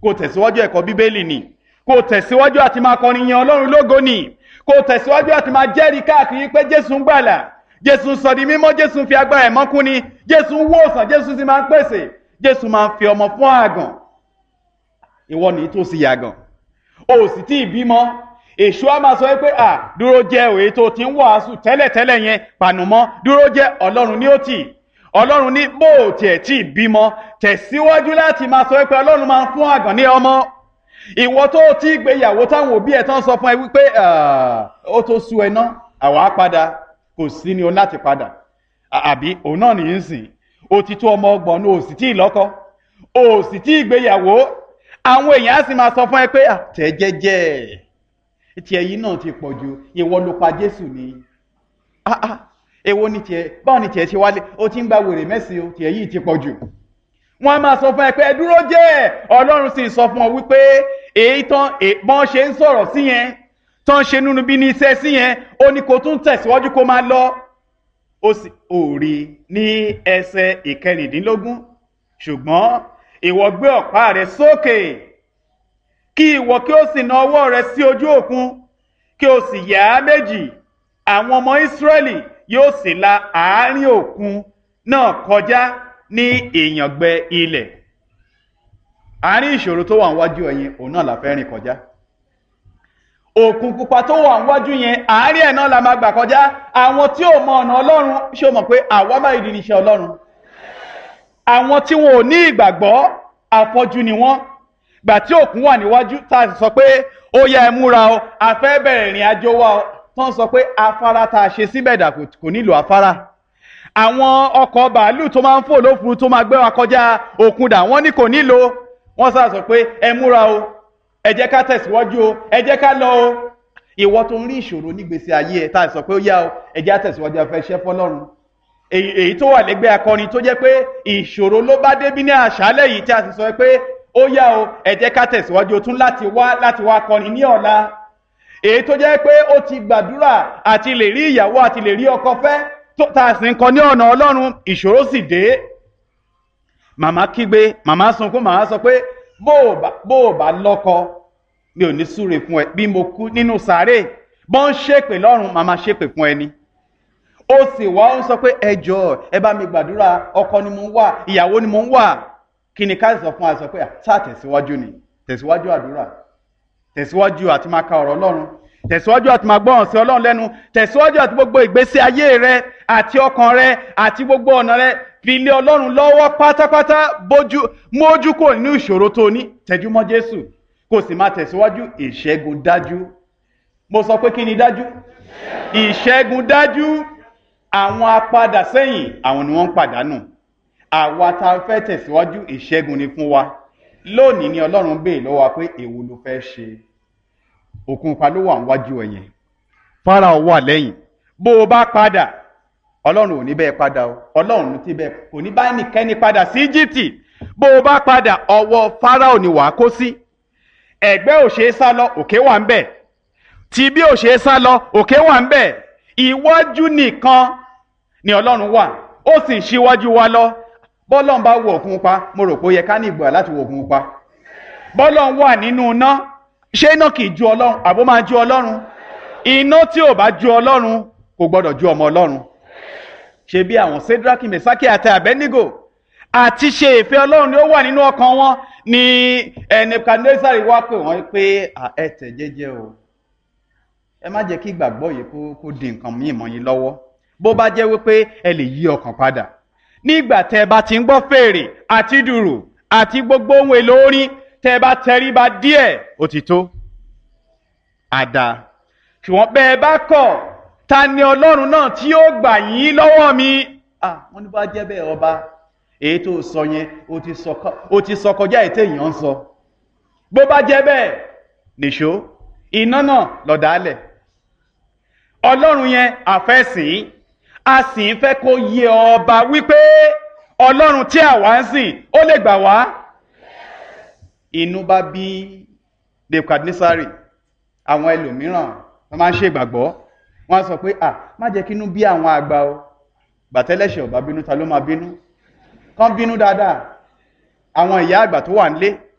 kó tẹ̀síwájú ẹ̀kọ́ bíbélì ni, kó tẹ̀síwájú àti máa kọrin yin Ọlọ́run lógo ni, kó tẹ̀síwájú àti máa jẹ́rìí káàkiri pé Jésù ń gbàlà, Jésù ń sọ di mímọ́, Jésù ń fi agbára ẹ̀mọ́ kún ni, Jésù ń wòsàn, Jésù sì máa ń pèsè, Jésù máa ń fi ọmọ fún àgàn. Ìwọ nìyí tó sì yàgàn, o sì tí ì bímọ, èṣù á máa sọ pé dúró jẹ́ òye tó ti ń wàásù tẹ́lẹ̀tẹ́lẹ̀ yẹn pànùmọ́, dúró jẹ́, Ọlọ́run ní ó tì, Ọlọ́run ní bó o tiẹ̀ tí ì bímọ tẹ̀síwájú láti máa sọ pé Ọlọ́run máa ń fún àgàn ní ọmọ. Ìwọ tó ti gbéyàwó táwọn òbí ẹ̀ tán sọ fún ẹ wípé ó tó sú ẹ ná, àwa padà, kò sí ni o láti padà, àbí òun náà nìyí ń sìn, o ti tó ọmọ ọgbọ̀n, o sì tí ì lọ́kọ, o sì tí ì gbéyàwó, àwọn èèyàn á sì máa sọ fún ẹ pé tẹ̀ jẹ́jẹ́, tí ẹ̀yìn náà ti pọ̀ jù, ìwọ ló pa Jésù ni. Èwo ni tiẹ̀, báwo ni tiẹ̀ ṣe wálé, ó ti ń gba wèrè mẹ́sìn o, tí ẹ̀yìn ti pọ̀ jù. Wọ́n á máa sọ fún ẹ pé dúró jẹ́, Ọlọ́run sì sọ fún ọ wípé èyí tán bọ́n ṣe ń sọ̀rọ̀ sí yẹn, tán ṣe nínú bí ní iṣẹ́ sí yẹn, ó ní kó tún tẹ̀síwájú kó máa lọ. Ó sì rí ní ẹsẹ̀ ìkẹrìndínlógún, ṣùgbọ́n ìwọ gbé ọ̀pá rẹ sókè, kí ìwọ kí ó sì na ọwọ́ rẹ sí ojú òkun, kí ó sì yà á méjì, àwọn ọmọ Ísírẹ́lì yóò sì la àárín òkun náà kọjá ní ìyàngbẹ ilẹ̀. Àárín ìṣòro tó wà níwájú ẹ̀yin, òun náà la fẹ́ rìn kọjá. Òkun pupa tó wà níwájú yẹn, àárín ẹ̀ náà la máa gbà kọjá. Àwọn tí ò mọ ọ̀nà Ọlọ́run, ṣé o mọ̀ pé àwa máa ìdí níṣẹ́ Ọlọ́run? Àwọn tí wọn ò ní ìgbàgbọ́, afọ́jú ni wọ́n. Gbà tí òkun wà níwájú, tá a sọ pé ó yá ẹ múra o, a fẹ́ bẹ̀rẹ̀ ìrìn àjò wa o, tán sọ pé afárá tá a ṣe síbẹ̀ dà kò nílò afárá. Àwọn ọkọ̀ bàálù tó máa ń fò lófurufú tó máa gbé wa kọjá òkun dà, wọ́n ní kò nílò. Wọ́n sá sọ pé ẹ múra o, ẹ jẹ́ ká tẹ̀síwájú o, ẹ jẹ́ ká lọ o. Ìwọ tó ń rí ìṣòro nígbésí ayé ẹ, tá a sọ pé ó yá o, ẹ jẹ́ á tẹ̀síwájú, a fẹ́ ṣẹ́ fọ́lọ́run. Èyí tó wà lẹ́gbẹ́ akọrin tó jẹ́ pé ìṣòro ló bá débí ní àṣálẹ́ yìí, tí a sì sọ pé ó yá o, ẹ jẹ́ ká tẹ̀síwájú, o tún láti wá kọrin ní ọ̀la. Èyí tó jẹ́ pé ó ti gbàdúrà àti lè rí ìyàwó àti lè rí ọkọ fẹ́, tá a sì ń kọ ní ọ̀nà Ọlọ́run, ìṣòro sì dé. Màmá kígbe, màmá sunkún, màmá sọ pé bó o bá lọ́kọ, mi ò ní súre fún ẹ, bí mo kú nínú sàárè, bọ́n ń ṣépè lọ́run, màmá ṣépè fún ẹni. Ó sì wá ń sọ pé ẹ jọ̀ọ́, ẹ bá mi gbàdúrà, ọkọ ni mo ń wà, ìyàwó ni mo ń wà. Kí ni ká sọ fún wa? Sọ pé sáà tẹ̀síwájú ni, tẹ̀síwájú àdúrà, tẹ̀síwájú àti máa ka ọ̀rọ̀ Ọlọ́run, tẹ̀síwájú àti máa gbọ́ràn sí Ọlọ́run lẹ́nu, tẹ̀síwájú àti gbogbo ìgbésí ayé rẹ àti ọkàn rẹ àti gbogbo ọ̀nà rẹ fi lé Ọlọ́run lọ́wọ́ pátápátá, mójú kò nínú ìṣòro tó ní, tẹjúmọ́ Jésù, kò sì máa tẹ̀síwájú. Ìṣẹ́gun dájú. Mo sọ pé kí ni dájú? Ìṣẹ́gun dájú. Àwọn apadà sẹ́yìn, àwọn ni wọ́n ń pàdánù. Àwa tá a fẹ́ tẹ̀síwájú, ìṣẹ́gun ni fún wa. Lónìí ni Ọlọ́run béèrè lọ́wọ́ wa pé èwo ló fẹ́ ṣe. Òkun pa ló wà níwájú ẹ̀yìn, Fáráò wà lẹ́yìn. Bó o bá padà, Ọlọ́run ò ní bẹ́ẹ̀ padà o, Ọlọ́run ti bẹ́ẹ̀ kò ní bá ẹnikẹ́ni padà sí Íjíbítì. Bó o bá padà, ọwọ́ Fáráò ni wàá kó sí. Ẹ̀gbẹ́ ò ṣe é sá lọ, òkè wà ń bẹ̀. Tí bí ò ṣe é sá lọ, òkè wà ń bẹ̀. Iwájú nìkan ni Ọlọ́run wà, ó sì ń ṣíwájú wa lọ. Bọ́lọ́run bá wọ òkun pa, mo rò pé ó yẹ ká ní ìgbà láti wọ òkun pa. Bọ́lọ́run wà nínú iná, ṣé iná kìí ju Ọlọ́run àbó máa ju Ọlọ́run? Iná tí ò bá ju Ọlọ́run kò gbọdọ̀ ju ọmọ Ọlọ́run. Ṣé bí àwọn Sédrákì, Mèsákì àti Àbẹ́nígò àti ṣe ìfẹ́ Ọlọ́run ni ó wà nínú ọkàn wọn, ni Nebukadnésárì wá pè wọ́n pé ẹ tẹ̀ jẹ́jẹ́ o, ẹ má jẹ́ kí ìgbàgbọ́ yìí kó di nǹkan míì mọ́ yín lọ́wọ́. Bó bá jẹ́ wípé ẹ lè yí ọkàn padà, nígbà tẹ́ bá ti ń gbọ́ fèrè àti dùrù àti gbogbo ohun èlò orin, tẹ́ bá tẹríba díẹ̀, ó ti tó. Àdá. Ṣùgbọ́n bẹ́ẹ̀ bá kọ̀, ta ni Ọlọ́run náà tí yóò gbà yín lọ́wọ́ mi? Wọ́n ní bá jẹ́ bẹ́ẹ̀ ọba, èyí tó sọ yẹn ó ti sọ kọjá ètè èèyàn ń sọ. Bó bá jẹ́ bẹ́ẹ̀, nìṣó, iná náà lọ dálẹ̀. Ọlọ́run yẹn àfẹ́sìn, a sì ń fẹ́ kó yé ọba wípé Ọlọ́run tí àwa ń sìn, ó lè gbà wá. Inú bá bí Nebukadnésárì. Àwọn ẹlòmíràn wọ́n máa ń ṣe ìgbàgbọ́, wọ́n sọ pé má jẹ́ kínú bí àwọn àgbà o. Gbàtẹ́lẹ̀ṣẹ̀ ò bá bínú, ta ló máa bínú? Kán bínú dáadáa. Àwọn ìyá àgbà tó wà nílé,